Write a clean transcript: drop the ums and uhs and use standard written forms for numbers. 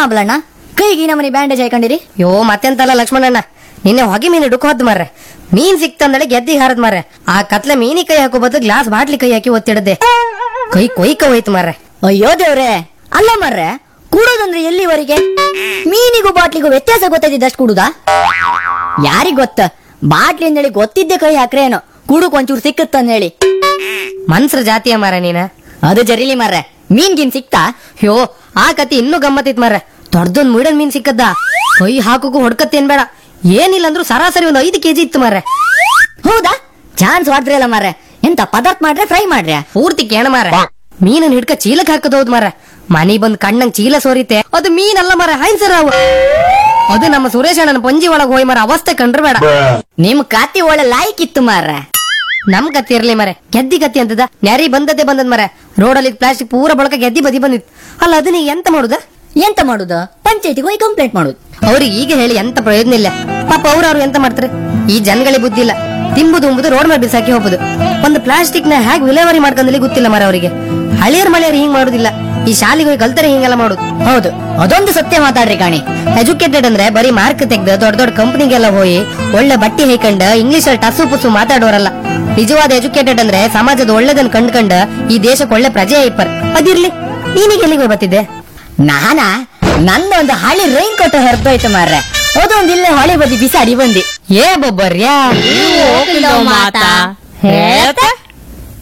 ಮಾಬ್ಲಣ್ಣ ಕೈಗೆ ನಮ್ಮನೆ ಬ್ಯಾಂಡೇಜ್ ಹಾಕೊಂಡಿರಿ. ಯೋ ಮತ್ತೆಂತಲ್ಲ ಲಕ್ಷ್ಮಣಣ್ಣ, ನಿನ್ನೆ ಹೊಗೆ ಮೀನು ಡುಕ್ ಹೊದ್ ಮಾರ್ರೆ. ಮೀನ್ ಸಿಕ್ತಂದಳೆ ಗೆದ್ದಿ ಹಾರದ್ ಮಾರ್ರೆ. ಆ ಕತ್ಲೆ ಮೀನಿ ಕೈ ಹಾಕೋ ಬದಲು ಗ್ಲಾಸ್ ಬಾಟ್ಲಿ ಕೈ ಹಾಕಿ ಒತ್ತಿಡದೆ ಕೈ ಕೊಯ್ಕ ಹೋಯ್ತು ಮಾರ್ರೆ. ಅಯ್ಯೋ ದೇವ್ರೆ, ಅಲ್ಲ ಮರ್ರೆ ಕೂಡೋದಂದ್ರೆ ಎಲ್ಲಿವರೆಗೆ? ಮೀನಿಗೂ ಬಾಟ್ಲಿಗೂ ವ್ಯತ್ಯಾಸ ಗೊತ್ತಾಯ್ತಿದ್ದಷ್ಟು ಕೂಡುದಾ? ಯಾರಿಗ್ ಗೊತ್ತ, ಬಾಟ್ಲಿ ಅಂದೇಳಿ ಗೊತ್ತಿದ್ದೆ ಕೈ ಹಾಕ್ರೇನೋ ಕೂಡುಕ್ ಒಂಚೂರು ಸಿಕ್ಕತ್ತಂದೇಳಿ. ಮನ್ಸ್ರ ಜಾತಿಯ ಮಾರ ನೀನ. ಅದು ಜರಿಲಿ ಮರ್ರೆ, ಮೀನ್ ಗಿನ್ ಸಿಕ್ತಾ? ಯೋ ಆ ಕತಿ ಇನ್ನೂ ಗಮ್ಮತ್ತಿತ್ ಮಾರ್ರೆ. ದೊಡ್ಡದೊಂದ್ ಮುಡನ್ ಮೀನ್ ಸಿಕ್ಕದ್ದ, ಕೈ ಹಾಕೋಕು ಹೊಡ್ಕತ್ತೇನ್ ಬೇಡ, ಏನಿಲ್ಲ ಅಂದ್ರೂ ಸರಾಸರಿ ಒಂದು 5 kg ಇತ್ತು ಮಾರ್ರೆ. ಹೌದಾ? ಚಾನ್ಸ್ ವಾಡ್ರಿ ಅಲ್ಲ ಮಾರ್ರೆ. ಎಂತ ಪದಾರ್ಥ ಮಾಡ್ರೆ ಫ್ರೈ ಮಾಡ್ರೆ? ಪೂರ್ತಿ ಕೇಣ ಮಾರ. ಮೀನನ್ ಹಿಡ್ಕ ಚೀಲಕ್ ಹಾಕದ್ ಹೌದ್ ಮಾರ. ಮನಿ ಬಂದ್ ಕಣ್ಣಂಗ್ ಚೀಲ ಸೋರಿತೆ, ಅದು ಮೀನಲ್ಲ ಮಾರ, ಹೈನ್ಸರ್ ಅವು. ಅದು ನಮ್ಮ ಸುರೇಶ್ ಅಣ್ಣನ ಪಂಜಿ ಒಳಗ್ ಹೋಯ್ ಮಾರ, ಅವಸ್ಥೆ ಕಂಡ್ರೆ ಬೇಡ. ನಿಮ್ ಕಾತಿ ಒಳ್ಳೆ ಲಾಯ್ಕ್ ಇತ್ತು ಮಾರ್ರೆ. ನಮ್ ಕತ್ತಿ ಇರ್ಲಿ ಮರೆ, ಗೆದ್ದಿ ಕತ್ತಿ ಅಂತದ ನ್ಯಾರಿ ಬಂದದ್ದೇ ಬಂದದ್ ಮರೆ. ರೋಡಲ್ಲಿ ಪ್ಲಾಸ್ಟಿಕ್ ಪೂರ ಬಳಕ ಗೆದ್ದಿ ಬದಿ ಬಂದಿತ್ತು. ಅಲ್ಲ ಅದನ್ನ ಎಂತ ಮಾಡುದ? ಎಂತ ಮಾಡುದು? ಪಂಚಾಯತಿಗೆ ಹೋಗಿ ಕಂಪ್ಲೇಂಟ್ ಮಾಡುದು. ಅವ್ರಿಗೆ ಈಗ ಹೇಳಿ ಎಂತ ಪ್ರಯೋಜನ ಇಲ್ಲ. ಪಾಪ ಅವ್ರು ಎಂತ ಮಾಡ್ತಾರೆ? ಈ ಜನಗಳಿಗೆ ಬುದ್ಧಿ ಇಲ್ಲ. ತಿಂಬುದು ಉಂಬುದು ರೋಡ್ ಮೇಲೆ ಬಿಸಾಕಿ ಹೋಗುದು. ಒಂದು ಪ್ಲಾಸ್ಟಿಕ್ ನ ಹೇಗೆ ವಿಲೇವಾರಿ ಮಾಡ್ಕೊಂಡಲ್ಲಿ ಗೊತ್ತಿಲ್ಲ ಮರ ಅವರಿಗೆ. ಹಳಿಯರ್ ಮಳೆಯರ್ ಹಿಂಗ್ ಮಾಡುದಿಲ್ಲ, ಈ ಶಾಲೆಗೆ ಹೋಗಿ ಕಲ್ತರೆ ಹಿಂಗೆಲ್ಲ ಮಾಡುದು. ಹೌದು, ಅದೊಂದು ಸತ್ಯ ಮಾತಾಡ್ರಿ ಕಾಣಿ. ಎಜುಕೇಟೆಡ್ ಅಂದ್ರೆ ಬರೀ ಮಾರ್ಕ್ ತೆಗ್ದು ದೊಡ್ಡ ದೊಡ್ಡ ಕಂಪನಿಗೆಲ್ಲ ಹೋಗಿ ಒಳ್ಳೆ ಬಟ್ಟಿ ಹೈಕಂಡ್ ಇಂಗ್ಲಿಷ್ ಅಲ್ಲಿ ಟಸು ಪುಸು ಮಾತಾಡೋರಲ್ಲ. ನಿಜವಾದ ಎಜುಕೇಟೆಡ್ ಅಂದ್ರೆ ಸಮಾಜದ ಒಳ್ಳೆದನ್ ಕಂಡ್ಕಂಡ್ ಈ ದೇಶಕ್ಕೆ ಒಳ್ಳೆ ಪ್ರಜೆ ಐಪರ್. ಅದಿರ್ಲಿ, ನೀನೀಗ ಎಲ್ಲಿಗೆ ಬರ್ತಿದ್ದೆ? ನಾನಾ ನಂದೊಂದು ಹಳಿ ರೈನ್ ಕೋಟ್ ಹರಿದೋಯ್ತು ಮಾರ್ರೆ. ಅದೊಂದು ಇಲ್ಲೇ ಹೊಳೆ ಬದಿ ಬಿಸಾಡಿ ಬಂದಿ. ಏ ಬೊಬ್ಬರ್ಯಾ ಮಾತಾ